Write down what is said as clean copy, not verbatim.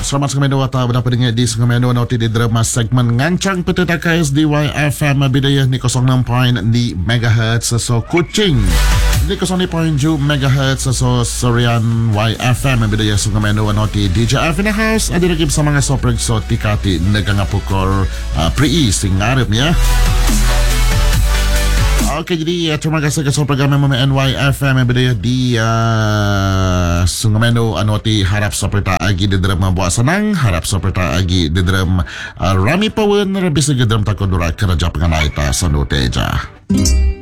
selamat sekali atau berapa dengan di Sengameno noti di drama segmen ngancang petita KSDY FM bidaya ni 06.0 MHz so Kuching di 0.7 MHz so Sorian YFM bidaya Sengameno noti DJ F in the house ada lagi bersama dengan Sopreg so tikati negang pukul pre singarep ya. Okey, jadi terima kasih ke program NYFM yang berada di Sungameno anoti harap seperti agi di dalam buat senang, harap seperti agi di dalam rami pawan bisa ke dalam takut dura kerja penganai ta sanoteja.